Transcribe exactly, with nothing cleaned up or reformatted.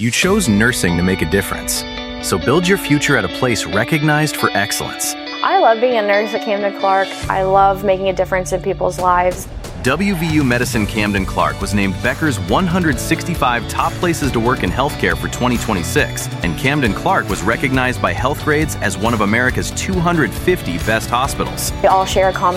You chose nursing to make a difference. So build your future at a place recognized for excellence. I love being a nurse at Camden Clark. I love making a difference in people's lives. W V U Medicine Camden Clark was named Becker's one hundred sixty-five top places to work in healthcare for twenty twenty-six, and Camden Clark was recognized by Healthgrades as one of America's two hundred fifty best hospitals. We all share a common